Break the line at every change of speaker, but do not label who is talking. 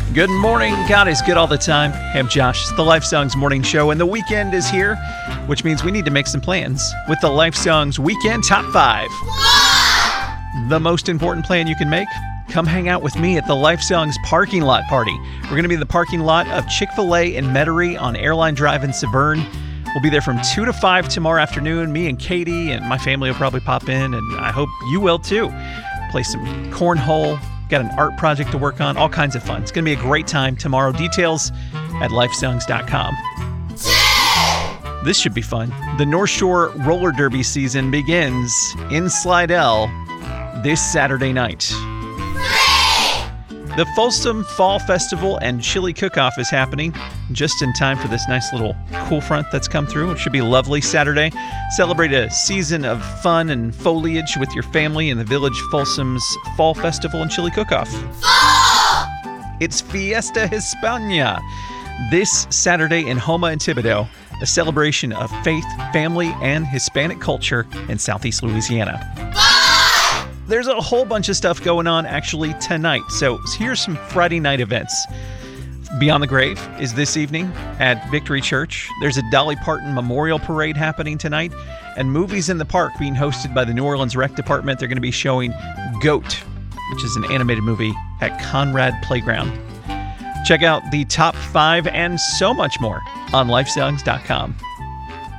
Good morning. God is good all the time. Hey, I'm Josh. It's the Life Songs Morning Show, and the weekend is here, which means we need to make some plans with the Life Songs Weekend Top 5. The most important plan you can make? Come hang out with me at the Life Songs Parking Lot Party. We're going to be in the parking lot of Chick-fil-A in Metairie on Airline Drive in Severn. We'll be there from 2 to 5 tomorrow afternoon. Me and Katie and my family will probably pop in, and I hope you will too. Play some cornhole. Got an art project to work on, all kinds of fun. It's going to be a great time tomorrow. Details at lifesongs.com. This should be fun. The North Shore Roller Derby season begins in Slidell this Saturday night. The Folsom Fall Festival and Chili Cook-Off is happening just in time for this nice little cool front that's come through. It should be a lovely Saturday. Celebrate a season of fun and foliage with your family in the Village Folsom's Fall Festival and Chili Cook-Off. It's Fiesta Hispania this Saturday in Houma and Thibodaux, a celebration of faith, family, and Hispanic culture in Southeast Louisiana. There's a whole bunch of stuff going on actually tonight. So here's some Friday night events. Beyond the Grave is this evening at Victory Church. There's a Dolly Parton Memorial Parade happening tonight. And Movies in the Park being hosted by the New Orleans Rec Department. They're going to be showing Goat, which is an animated movie, at Conrad Playground. Check out the top 5 and so much more on lifesongs.com.